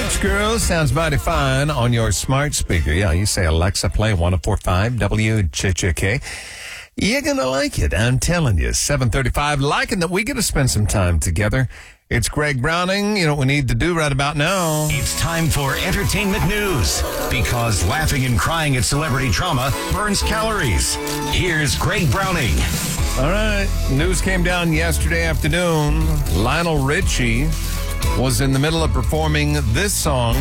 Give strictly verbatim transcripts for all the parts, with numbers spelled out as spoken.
Beach Girls sounds mighty fine on your smart speaker. Yeah, you say, Alexa, play one oh four point five W J J K. You're going to like it, I'm telling you. seven thirty-five, liking that we get to spend some time together. It's Greg Browning. You know what we need to do right about now? It's time for entertainment news, because laughing and crying at celebrity drama burns calories. Here's Greg Browning. All right. News came down yesterday afternoon. Lionel Richie was in the middle of performing this song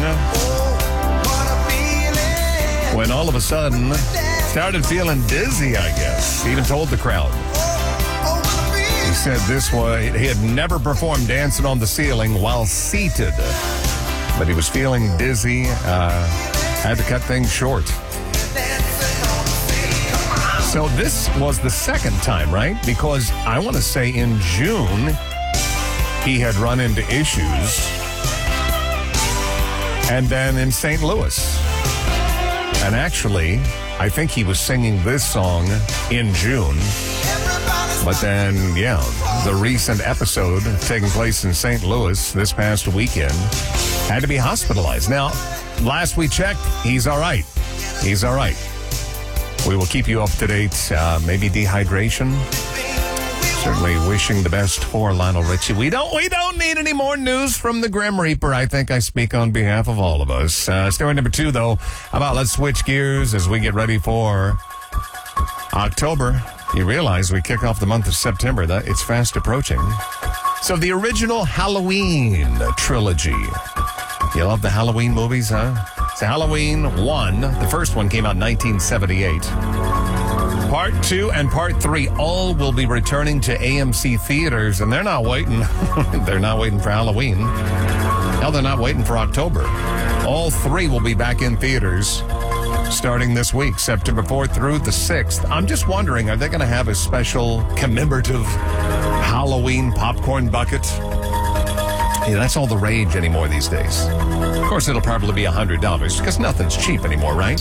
when all of a sudden started feeling dizzy, I guess. He even told the crowd. He said this was, he had never performed Dancing on the Ceiling while seated, but he was feeling dizzy, uh, had to cut things short. So this was the second time, right? Because I want to say in June, he had run into issues. And then in Saint Louis. And actually, I think he was singing this song in June. But then, yeah, the recent episode taking place in Saint Louis this past weekend had to be hospitalized. Now, last we checked, he's all right. He's all right. We will keep you up to date. Uh, maybe dehydration. Certainly wishing the best for Lionel Richie. We don't we don't need any more news from the Grim Reaper. I think I speak on behalf of all of us. Uh, story number two, though. How about let's switch gears as we get ready for October. You realize we kick off the month of September. That it's fast approaching. So the original Halloween trilogy. You love the Halloween movies, huh? It's Halloween one. The first one came out in nineteen seventy-eight. Part two and part three all will be returning to A M C theaters, and they're not waiting. They're not waiting for Halloween. Now they're not waiting for October. All three will be back in theaters starting this week, September fourth through the sixth. I'm just wondering, are they going to have a special commemorative Halloween popcorn bucket? Yeah, that's all the rage anymore these days. Of course, it'll probably be one hundred dollars because nothing's cheap anymore, right?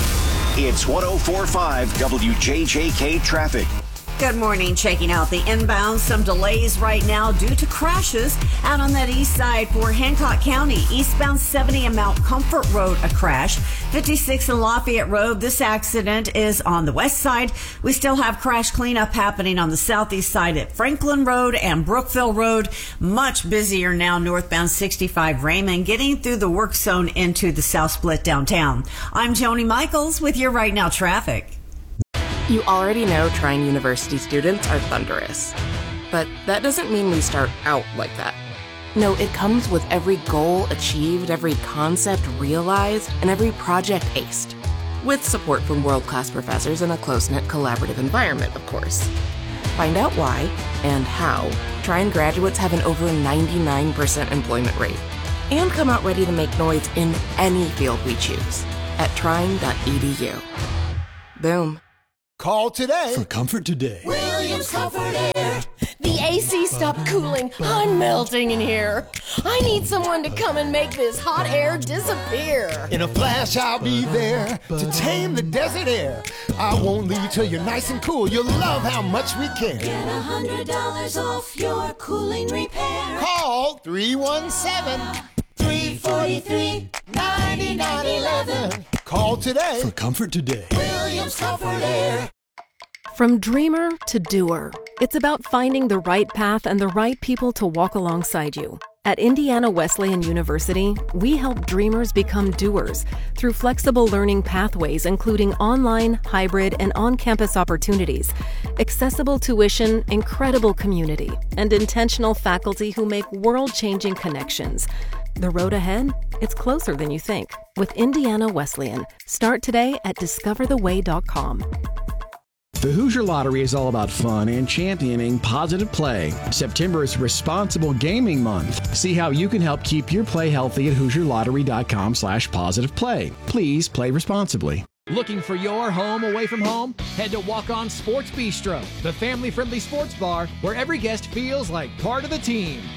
It's one oh four point five W J J K traffic. Good morning. Checking out the inbound. Some delays right now due to crashes out on that east side for Hancock County. Eastbound seventy and Mount Comfort Road, a crash. fifty-six and Lafayette Road. This accident is on the west side. We still have crash cleanup happening on the southeast side at Franklin Road and Brookville Road. Much busier now northbound sixty-five Raymond, getting through the work zone into the South Split downtown. I'm Joni Michaels with your Right Now traffic. You already know Trine University students are thunderous. But that doesn't mean we start out like that. No, it comes with every goal achieved, every concept realized, and every project aced. With support from world-class professors in a close-knit collaborative environment, of course. Find out why and how Trine graduates have an over ninety-nine percent employment rate. And come out ready to make noise in any field we choose at trine dot e d u. Boom. Call today for Comfort Today. Williams Comfort Air. The A C stopped cooling. I'm melting in here. I need someone to come and make this hot air disappear. In a flash, I'll be there to tame the desert air. I won't leave till you're nice and cool. You'll love how much we care. Get one hundred dollars off your cooling repair. Call three one seven, three four three, nine nine one one. Call today for Comfort Today. Williams Comfort Air. From dreamer to doer, it's about finding the right path and the right people to walk alongside you. At Indiana Wesleyan University, we help dreamers become doers through flexible learning pathways, including online, hybrid, and on-campus opportunities, accessible tuition, incredible community, and intentional faculty who make world-changing connections. The road ahead? It's closer than you think. With Indiana Wesleyan. Start today at discover the way dot com. The Hoosier Lottery is all about fun and championing positive play. September is Responsible Gaming Month. See how you can help keep your play healthy at hoosier lottery dot com slash positive play. Please play responsibly. Looking for your home away from home? Head to Walk On Sports Bistro, the family-friendly sports bar where every guest feels like part of the team.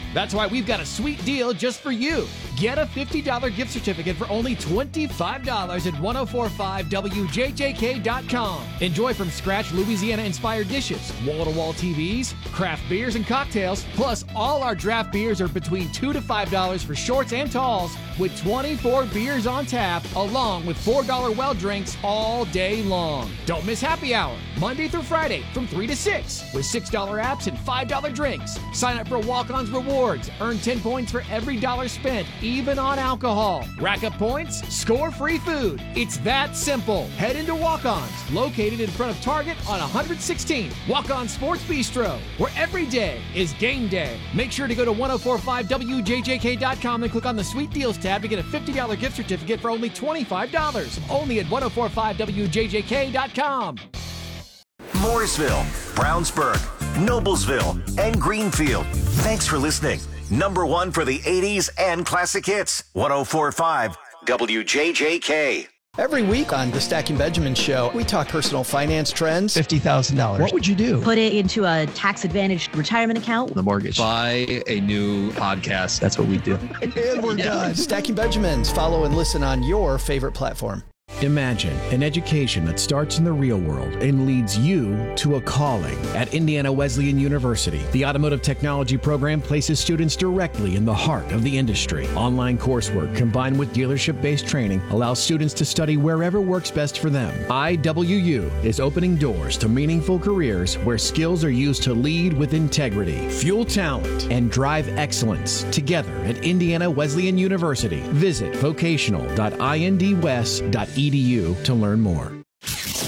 That's why we've got a sweet deal just for you. Get a fifty dollars gift certificate for only twenty-five dollars at ten forty-five W J J K dot com. Enjoy from scratch Louisiana-inspired dishes, wall-to-wall T Vs, craft beers and cocktails, plus all our draft beers are between two to five dollars for shorts and talls, with twenty-four beers on tap, along with four dollar well drinks all day long. Don't miss happy hour, Monday through Friday from three to six, with six dollar apps and five dollar drinks. Sign up for Walk-On's Rewards. Earn ten points for every dollar spent, even on alcohol. Rack up points, score free food. It's that simple. Head into Walk-On's, located in front of Target on one sixteenth. Walk-On Sports Bistro, where every day is game day. Make sure to go to ten forty-five W J J K dot com and click on the Sweet Deals tab to get a fifty dollars gift certificate for only twenty-five dollars. Only at ten forty-five W J J K dot com. Mooresville, Brownsburg, Noblesville, and Greenfield. Thanks for listening. Number one for the eighties and classic hits. ten forty-five W J J K. Every week on the Stacking Benjamin Show, we talk personal finance trends. fifty thousand dollars. What would you do? Put it into a tax-advantaged retirement account. The mortgage. Buy a new podcast. That's what we do. And we're yeah. done. Stacking Benjamins. Follow and listen on your favorite platform. Imagine an education that starts in the real world and leads you to a calling. At Indiana Wesleyan University, the automotive technology program places students directly in the heart of the industry. Online coursework combined with dealership-based training allows students to study wherever works best for them. I W U is opening doors to meaningful careers where skills are used to lead with integrity, fuel talent, and drive excellence together at Indiana Wesleyan University. Visit vocational dot indwest dot edu to learn more.